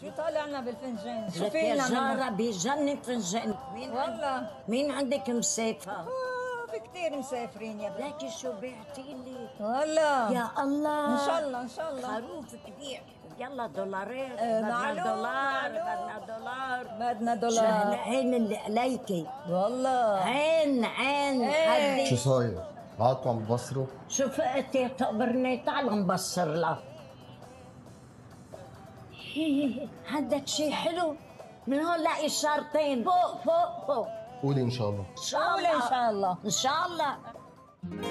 شو طالع لنا بالفنجان؟ شو لك فينا يا منه؟ جارة بيجنن فنجان. والله مين عندك مسافة؟ في كثير مسافرين يا بنت. لكن شو بعتي لي؟ والله يا الله، ان شاء الله ان شاء الله. خروف كبير. يلا دولارات، معلوم بدنا دولار. بدنا دولار. عين اللي عليكي، والله عين إيه. شو حدي. صاير؟ قعدتوا عم تبصروا؟ شو فقتي تقبرني؟ تعال نبصر لها. عندك شي حلو؟ من هون لاقي إشارتين فوق فوق فوق. قولي ان شاء الله. إن شاء قولي الله ان شاء الله. إن شاء الله.